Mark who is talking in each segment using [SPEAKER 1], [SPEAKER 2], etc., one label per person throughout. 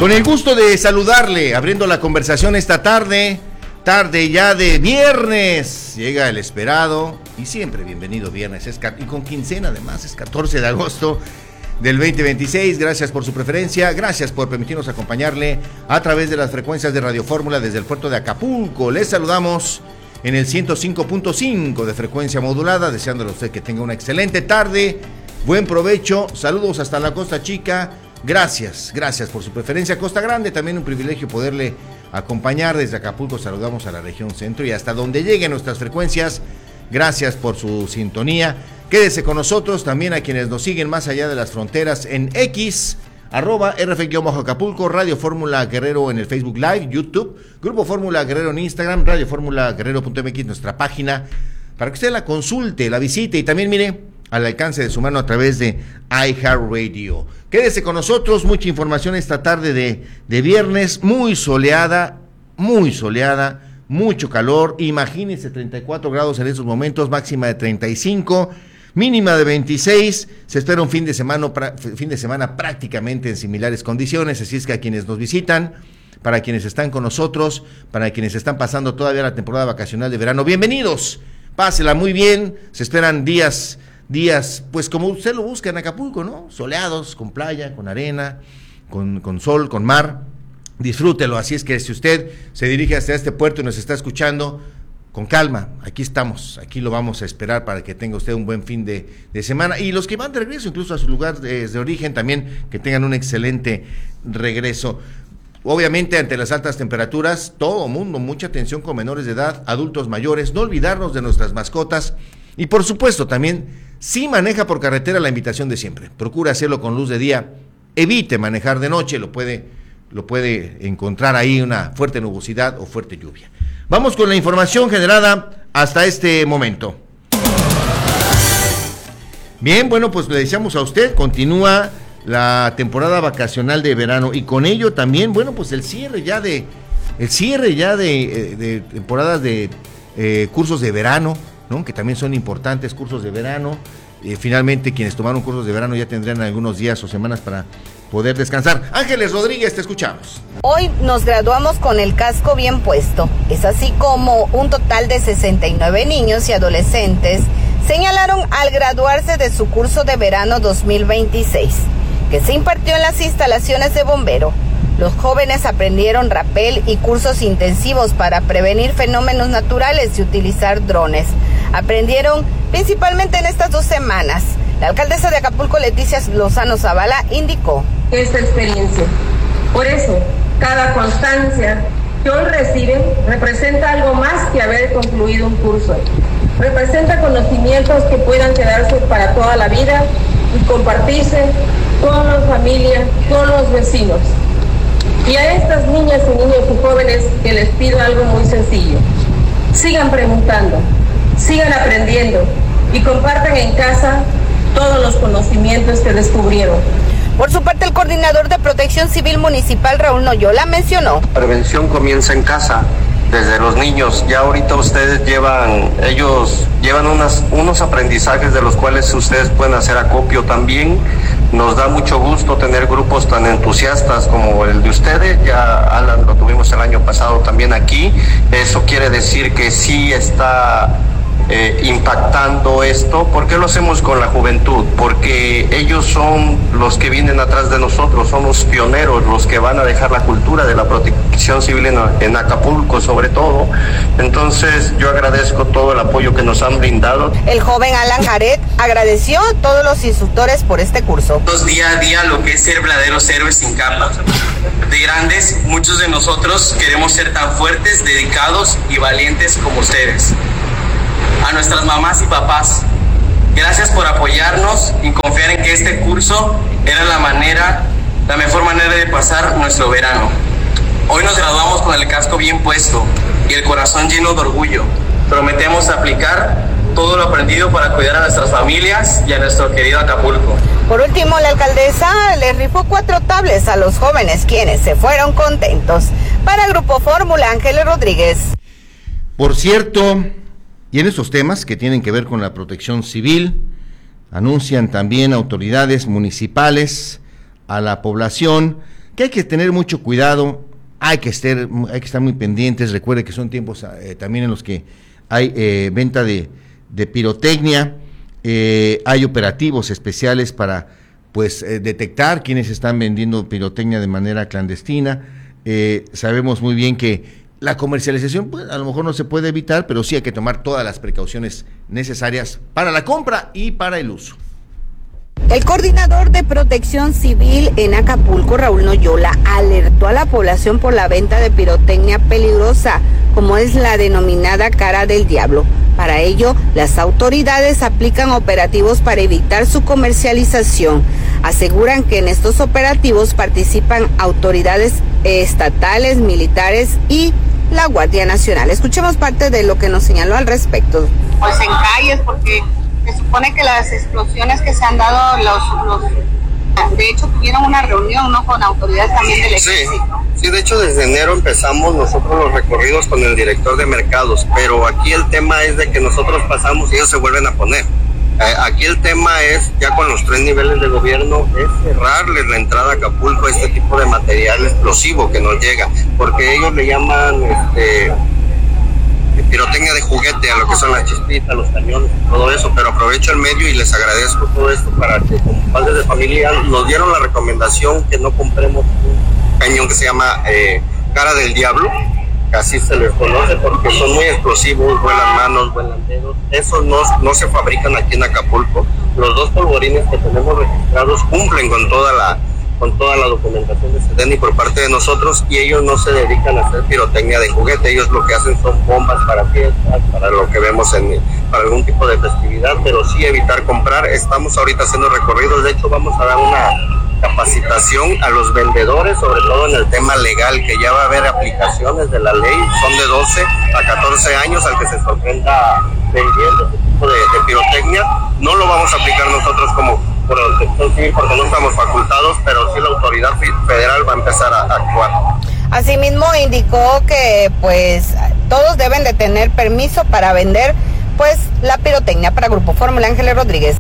[SPEAKER 1] Con el gusto de saludarle, abriendo la conversación esta tarde ya de viernes, llega el esperado y siempre bienvenido viernes, y con quincena además, es 14 de agosto del 2026, gracias por su preferencia, gracias por permitirnos acompañarle a través de las frecuencias de Radio Fórmula desde el puerto de Acapulco. Les saludamos en el 105.5 de frecuencia modulada, deseándole a usted que tenga una excelente tarde, buen provecho, saludos hasta la Costa Chica. Gracias por su preferencia. Costa Grande, también un privilegio poderle acompañar desde Acapulco. Saludamos a la región centro y hasta donde lleguen nuestras frecuencias. Gracias por su sintonía. Quédese con nosotros, también a quienes nos siguen más allá de las fronteras en X, @RF_Acapulco, Radio Fórmula Guerrero en el Facebook Live, YouTube, Grupo Fórmula Guerrero en Instagram, Radio Fórmula Guerrero.mx, nuestra página, para que usted la consulte, la visite y también mire al alcance de su mano a través de iHeartRadio. Quédese con nosotros, mucha información esta tarde de viernes, muy soleada, mucho calor, imagínense 34 grados en estos momentos, máxima de 35, mínima de 26, se espera un fin de semana prácticamente en similares condiciones, así es que a quienes nos visitan, para quienes están con nosotros, para quienes están pasando todavía la temporada vacacional de verano, bienvenidos, pásela muy bien, se esperan días, pues como usted lo busca en Acapulco, ¿no? Soleados, con playa, con arena, con sol, con mar. Disfrútelo, así es que si usted se dirige hasta este puerto y nos está escuchando, con calma, aquí estamos, aquí lo vamos a esperar para que tenga usted un buen fin de semana. Y los que van de regreso, incluso a su lugar de origen, también que tengan un excelente regreso. Obviamente, ante las altas temperaturas, todo mundo, mucha atención con menores de edad, adultos mayores, no olvidarnos de nuestras mascotas. Y por supuesto también, si maneja por carretera, la invitación de siempre, procura hacerlo con luz de día, evite manejar de noche, lo puede encontrar ahí una fuerte nubosidad o fuerte lluvia. Vamos con la información generada hasta este momento. Bien, bueno, pues le decíamos a usted, continúa la temporada vacacional de verano y con ello también, bueno, pues el cierre ya de temporadas de cursos de verano, ¿no? Que también son importantes, cursos de verano. Finalmente, quienes tomaron cursos de verano ya tendrán algunos días o semanas para poder descansar. Ángeles Rodríguez, te escuchamos.
[SPEAKER 2] Hoy nos graduamos con el casco bien puesto. Es así como un total de 69 niños y adolescentes señalaron al graduarse de su curso de verano 2026, que se impartió en las instalaciones de Bombero. Los jóvenes aprendieron rapel y cursos intensivos para prevenir fenómenos naturales y utilizar drones. Aprendieron principalmente en estas 2 semanas. La alcaldesa de Acapulco, Leticia Lozano Zavala, indicó
[SPEAKER 3] esta experiencia. Por eso, cada constancia que hoy reciben representa algo más que haber concluido un curso. Representa conocimientos que puedan quedarse para toda la vida y compartirse con la familia, con los vecinos. Y a estas niñas y niños y jóvenes que les pido algo muy sencillo. Sigan preguntando, sigan aprendiendo y compartan en casa todos los conocimientos que descubrieron.
[SPEAKER 2] Por su parte, el coordinador de Protección Civil Municipal, Raúl Noyola, mencionó:
[SPEAKER 4] La prevención comienza en casa, desde los niños. Ya ahorita ellos llevan unos aprendizajes de los cuales ustedes pueden hacer acopio también. Nos da mucho gusto tener grupos tan entusiastas como el de ustedes. Ya Alan lo tuvimos el año pasado también aquí. Eso quiere decir que sí está impactando esto. ¿Por qué lo hacemos con la juventud? Porque ellos son los que vienen atrás de nosotros, son los pioneros, los que van a dejar la cultura de la protección civil en Acapulco sobre todo. Entonces yo agradezco todo el apoyo que nos han brindado.
[SPEAKER 2] El joven Alan Jared agradeció a todos los instructores por este curso.
[SPEAKER 5] Día a día lo que es ser verdaderos héroes sin capa. De grandes, muchos de nosotros queremos ser tan fuertes, dedicados y valientes como ustedes. A nuestras mamás y papás, gracias por apoyarnos y confiar en que este curso era la mejor manera de pasar nuestro verano. Hoy nos graduamos con el casco bien puesto y el corazón lleno de orgullo. Prometemos aplicar todo lo aprendido para cuidar a nuestras familias y a nuestro querido Acapulco.
[SPEAKER 2] Por último, la alcaldesa le rifó 4 tablets a los jóvenes, quienes se fueron contentos. Para Grupo Fórmula, Ángeles Rodríguez.
[SPEAKER 1] Por cierto, y en estos temas que tienen que ver con la protección civil, anuncian también autoridades municipales a la población que hay que tener mucho cuidado, hay que estar muy pendientes. Recuerde que son tiempos también en los que hay venta de pirotecnia, hay operativos especiales para detectar quienes están vendiendo pirotecnia de manera clandestina. Sabemos muy bien que la comercialización a lo mejor no se puede evitar, pero sí hay que tomar todas las precauciones necesarias para la compra y para el uso.
[SPEAKER 2] El coordinador de Protección Civil en Acapulco, Raúl Noyola, alertó a la población por la venta de pirotecnia peligrosa, como es la denominada cara del diablo. Para ello, las autoridades aplican operativos para evitar su comercialización. Aseguran que en estos operativos participan autoridades estatales, militares y la Guardia Nacional. Escuchemos parte de lo que nos señaló al respecto.
[SPEAKER 6] Pues en calles, porque se supone que las explosiones que se han dado, de hecho tuvieron una reunión, ¿no?, con autoridades también del ejército.
[SPEAKER 4] Sí, de hecho desde enero empezamos nosotros los recorridos con el director de mercados, pero aquí el tema es de que nosotros pasamos y ellos se vuelven a poner. Aquí el tema es, ya con los 3 niveles de gobierno, es cerrarles la entrada a Acapulco a este tipo de material explosivo que nos llega, porque ellos le llaman pirotecnia de juguete a lo que son las chispitas, los cañones, todo eso, pero aprovecho el medio y les agradezco todo esto para que como padres de familia nos dieron la recomendación que no compremos un cañón que se llama cara del diablo, que así se les conoce porque son muy explosivos, vuelan manos, vuelan dedos. Esos no se fabrican aquí en Acapulco. Los 2 polvorines que tenemos registrados cumplen con toda la documentación de SEDENI por parte de nosotros, y ellos no se dedican a hacer pirotecnia de juguete. Ellos lo que hacen son bombas para fiestas, para lo que vemos para algún tipo de festividad, pero sí evitar comprar. Estamos ahorita haciendo recorridos, de hecho vamos a dar una capacitación a los vendedores, sobre todo en el tema legal, que ya va a haber aplicaciones de la ley, son de 12 a 14 años al que se sorprenda vendiendo este tipo de pirotecnia. No lo vamos a aplicar nosotros como Protección Civil porque no estamos facultados, pero sí la autoridad federal va a empezar a actuar.
[SPEAKER 2] Asimismo indicó que todos deben de tener permiso para vender la pirotecnia. Para Grupo Fórmula, Ángeles Rodríguez.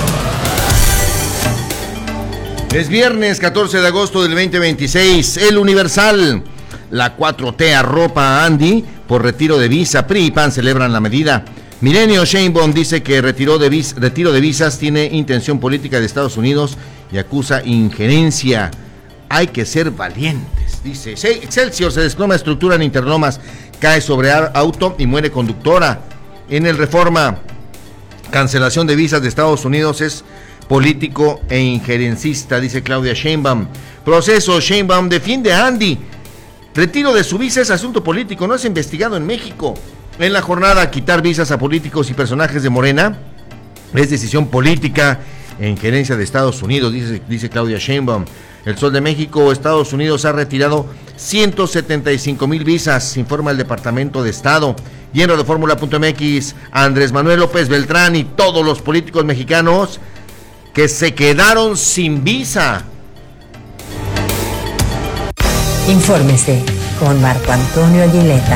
[SPEAKER 1] Es viernes 14 de agosto del 2026. El Universal. La 4T arropa a Andy por retiro de visa. PRI y PAN celebran la medida. Milenio Sheinbaum dice que retiro de visas tiene intención política de Estados Unidos y acusa injerencia. Hay que ser valientes, dice. Excelsior, se desploma estructura en Interlomas, cae sobre auto y muere conductora. En el Reforma, cancelación de visas de Estados Unidos es político e injerencista, dice Claudia Sheinbaum. Proceso, Sheinbaum defiende a Andy. Retiro de su visa es asunto político, no es investigado en México. En la jornada, quitar visas a políticos y personajes de Morena es decisión política e injerencia de Estados Unidos, dice Claudia Sheinbaum. El Sol de México, Estados Unidos ha retirado 175,000 visas, informa el Departamento de Estado. Y en Radioformula.mx, Andrés Manuel López Beltrán y todos los políticos mexicanos que se quedaron sin visa.
[SPEAKER 7] Infórmese con Marco Antonio Aguileta.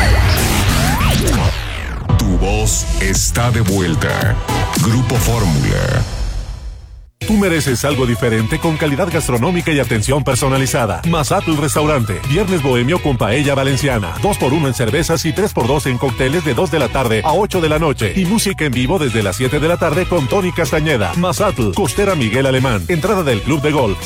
[SPEAKER 8] Tu voz está de vuelta. Grupo Fórmula. Tú mereces algo diferente con calidad gastronómica y atención personalizada. Mazatl Restaurante. Viernes bohemio con paella valenciana. 2x1 en cervezas y 3x2 en cócteles de 2 de la tarde a 8 de la noche. Y música en vivo desde las 7 de la tarde con Tony Castañeda. Mazatl, Costera Miguel Alemán. Entrada del Club de Golf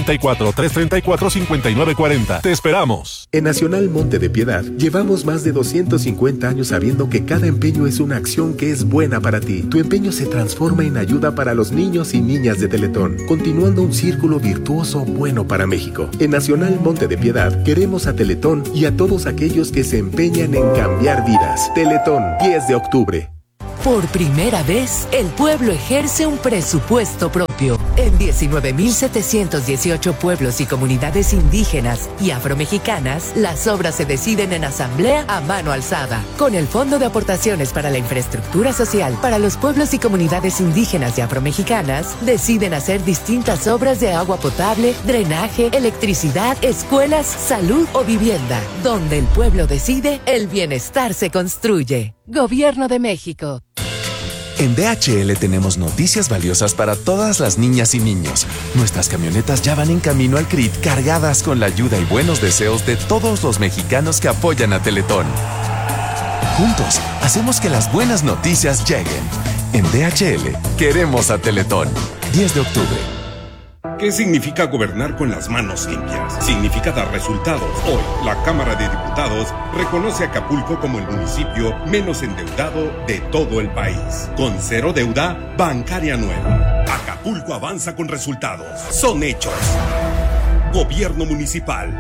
[SPEAKER 8] 744-334-5940. Te esperamos.
[SPEAKER 9] En Nacional Monte de Piedad llevamos más de 250 años sabiendo que cada empeño es una acción que es buena para ti. Tu empeño se transforma en ayuda para los niños y niñas de Teletón, continuando un círculo virtuoso bueno para México. En Nacional Monte de Piedad queremos a Teletón y a todos aquellos que se empeñan en cambiar vidas. Teletón, 10 de octubre.
[SPEAKER 10] Por primera vez, el pueblo ejerce un presupuesto propio. En 19.718 pueblos y comunidades indígenas y afromexicanas, las obras se deciden en asamblea a mano alzada. Con el Fondo de Aportaciones para la Infraestructura Social para los pueblos y comunidades indígenas y afromexicanas, deciden hacer distintas obras de agua potable, drenaje, electricidad, escuelas, salud o vivienda. Donde el pueblo decide, el bienestar se construye. Gobierno de México.
[SPEAKER 11] En DHL tenemos noticias valiosas para todas las niñas y niños. Nuestras camionetas ya van en camino al CRIT cargadas con la ayuda y buenos deseos de todos los mexicanos que apoyan a Teletón. Juntos, hacemos que las buenas noticias lleguen. En DHL, queremos a Teletón. 10 de octubre.
[SPEAKER 12] ¿Qué significa gobernar con las manos limpias? Significa dar resultados. Hoy, la Cámara de Diputados reconoce a Acapulco como el municipio menos endeudado de todo el país. Con cero deuda bancaria nueva. Acapulco avanza con resultados. Son hechos. Gobierno municipal.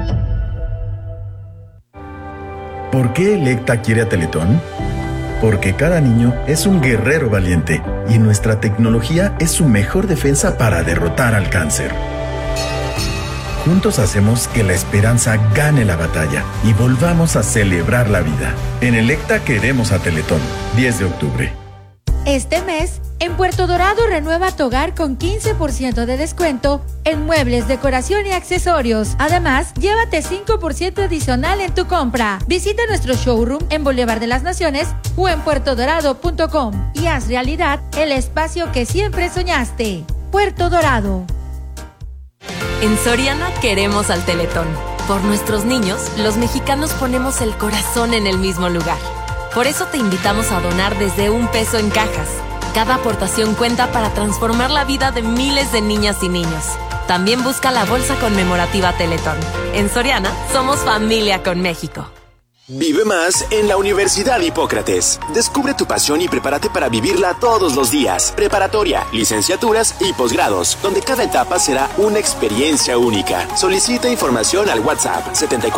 [SPEAKER 13] ¿Por qué Electa quiere a Teletón? Porque cada niño es un guerrero valiente y nuestra tecnología es su mejor defensa para derrotar al cáncer. Juntos hacemos que la esperanza gane la batalla y volvamos a celebrar la vida. En Electa queremos a Teletón. 10 de octubre.
[SPEAKER 14] Este mes, en Puerto Dorado renueva tu hogar con 15% de descuento en muebles, decoración y accesorios. Además, llévate 5% adicional en tu compra. Visita nuestro showroom en Boulevard de las Naciones o en puertodorado.com y haz realidad el espacio que siempre soñaste. Puerto Dorado.
[SPEAKER 10] En Soriana queremos al Teletón. Por nuestros niños, los mexicanos ponemos el corazón en el mismo lugar. Por eso te invitamos a donar desde $1 en cajas. Cada aportación cuenta para transformar la vida de miles de niñas y niños. También busca la bolsa conmemorativa Teletón. En Soriana, somos familia con México.
[SPEAKER 15] Vive más en la Universidad Hipócrates. Descubre tu pasión y prepárate para vivirla todos los días. Preparatoria, licenciaturas y posgrados, donde cada etapa será una experiencia única. Solicita información al WhatsApp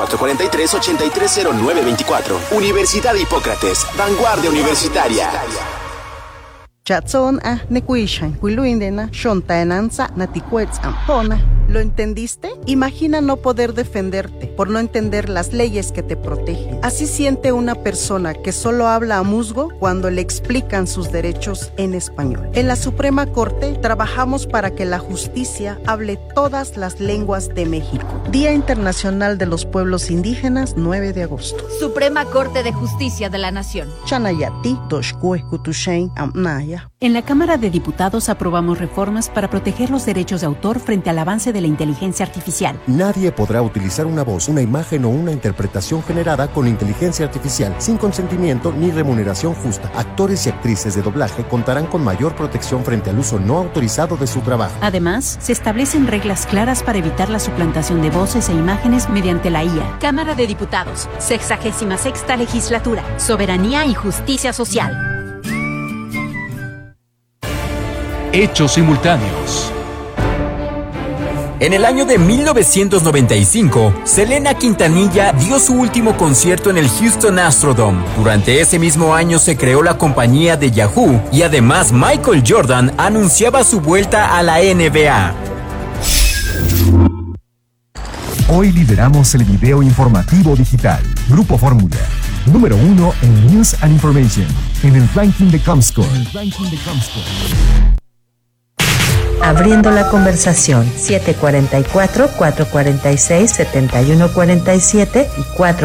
[SPEAKER 15] 7443-830924. Universidad Hipócrates, vanguardia universitaria.
[SPEAKER 16] ¿Lo entendiste? Imagina no poder defenderte por no entender las leyes que te protegen. Así siente una persona que solo habla a musgo cuando le explican sus derechos en español. En la Suprema Corte trabajamos para que la justicia hable todas las lenguas de México. Día Internacional de los Pueblos Indígenas, 9 de agosto.
[SPEAKER 17] Suprema Corte de Justicia de la Nación.
[SPEAKER 18] En la Cámara de Diputados aprobamos reformas para proteger los derechos de autor frente al avance de la inteligencia artificial.
[SPEAKER 19] Nadie podrá utilizar una voz, una imagen o una interpretación generada con inteligencia artificial sin consentimiento ni remuneración justa. Actores y actrices de doblaje contarán con mayor protección frente al uso no autorizado de su trabajo.
[SPEAKER 18] Además, se establecen reglas claras para evitar la suplantación de voces e imágenes mediante la IA. Cámara de Diputados, 66ª Legislatura, Soberanía y Justicia Social.
[SPEAKER 20] Hechos simultáneos.
[SPEAKER 21] En el año de 1995, Selena Quintanilla dio su último concierto en el Houston Astrodome. Durante ese mismo año se creó la compañía de Yahoo y además Michael Jordan anunciaba su vuelta a la NBA.
[SPEAKER 22] Hoy lideramos el video informativo digital. Grupo Fórmula, número 1 en News and Information, en el ranking de Comscore.
[SPEAKER 7] Abriendo la conversación, 744-446-7147 y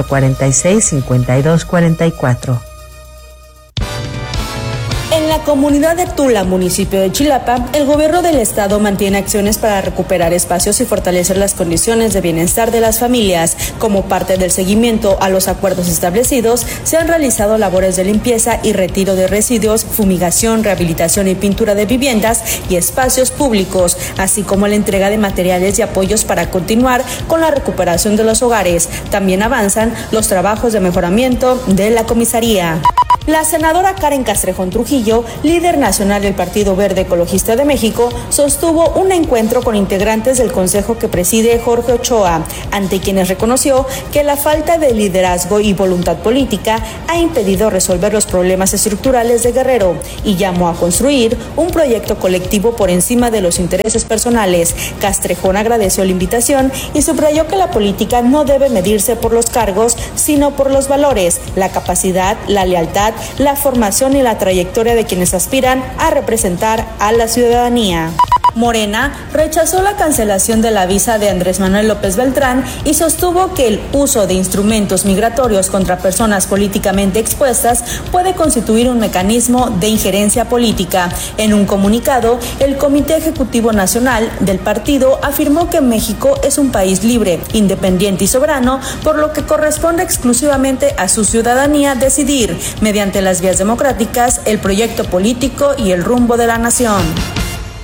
[SPEAKER 7] 446-5244.
[SPEAKER 23] En la comunidad de Tula, municipio de Chilapa, el gobierno del estado mantiene acciones para recuperar espacios y fortalecer las condiciones de bienestar de las familias. Como parte del seguimiento a los acuerdos establecidos, se han realizado labores de limpieza y retiro de residuos, fumigación, rehabilitación y pintura de viviendas y espacios públicos, así como la entrega de materiales y apoyos para continuar con la recuperación de los hogares. También avanzan los trabajos de mejoramiento de la comisaría. La senadora Karen Castrejón Trujillo, líder nacional del Partido Verde Ecologista de México, sostuvo un encuentro con integrantes del consejo que preside Jorge Ochoa, ante quienes reconoció que la falta de liderazgo y voluntad política ha impedido resolver los problemas estructurales de Guerrero y llamó a construir un proyecto colectivo por encima de los intereses personales. Castrejón agradeció la invitación y subrayó que la política no debe medirse por los cargos, sino por los valores, la capacidad, la lealtad, la formación y la trayectoria de quienes aspiran a representar a la ciudadanía. Morena rechazó la cancelación de la visa de Andrés Manuel López Beltrán y sostuvo que el uso de instrumentos migratorios contra personas políticamente expuestas puede constituir un mecanismo de injerencia política. En un comunicado, el Comité Ejecutivo Nacional del partido afirmó que México es un país libre, independiente y soberano, por lo que corresponde exclusivamente a su ciudadanía decidir, mediante las vías democráticas, el proyecto político y el rumbo de la nación.